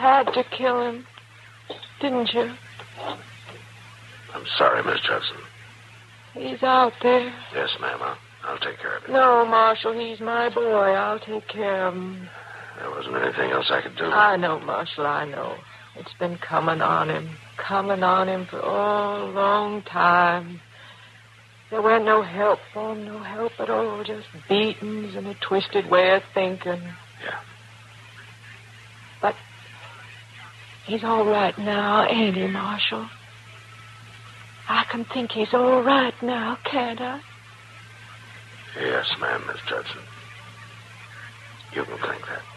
had to kill him, didn't you? I'm sorry, Miss Judson. He's out there. Yes, ma'am. I'll take care of him. No, Marshal, he's my boy. I'll take care of him. There wasn't anything else I could do. I know, Marshal, I know. It's been coming on him for a long time. There weren't no help for him, no help at all. Just beatings and a twisted way of thinking. Yeah. But he's all right now, ain't he, Marshal? I can think he's all right now, can't I? Yes, ma'am, Miss Judson. You can think that.